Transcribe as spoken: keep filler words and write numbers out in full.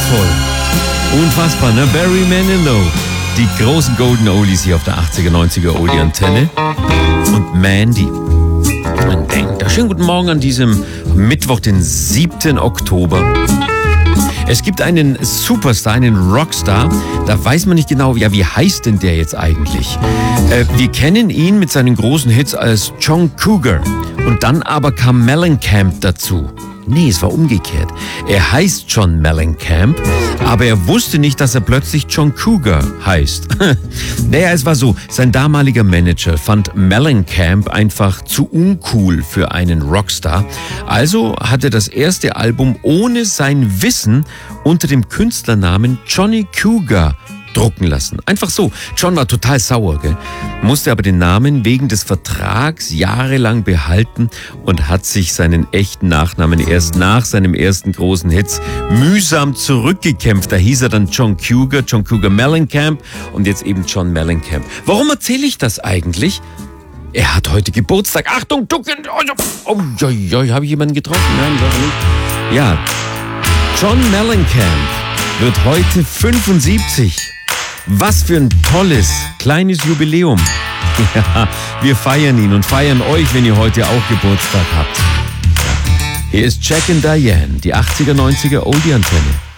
toll. Unfassbar, ne? Barry Manilow. Die großen Golden Oldies hier auf der achtziger, neunziger Oldie-Antenne. Und Mandy. Man denkt, schönen guten Morgen an diesem Mittwoch, den siebten Oktober. Es gibt einen Superstar, einen Rockstar, da weiß man nicht genau, ja, wie heißt denn der jetzt eigentlich? Äh, wir kennen ihn mit seinen großen Hits als John Cougar und dann aber kam Mellencamp dazu. Nee, es war umgekehrt. Er heißt John Mellencamp, aber er wusste nicht, dass er plötzlich John Cougar heißt. Naja, es war so, sein damaliger Manager fand Mellencamp einfach zu uncool für einen Rockstar. Also hat er das erste Album ohne sein Wissen unter dem Künstlernamen Johnny Cougar drucken lassen. Einfach so. John war total sauer, gell? Musste aber den Namen wegen des Vertrags jahrelang behalten und hat sich seinen echten Nachnamen erst nach seinem ersten großen Hits mühsam zurückgekämpft. Da hieß er dann John Cougar, John Cougar Mellencamp und jetzt eben John Mellencamp. Warum erzähle ich das eigentlich? Er hat heute Geburtstag. Achtung, Ducken! Oh, oh, oh, habe ich jemanden getroffen? Nein, doch nicht. Ja, John Mellencamp wird heute fünfundsiebzig. Was für ein tolles, kleines Jubiläum. Ja, wir feiern ihn und feiern euch, wenn ihr heute auch Geburtstag habt. Hier ist Jack and Diane, die achtziger, neunziger Oldie-Antenne.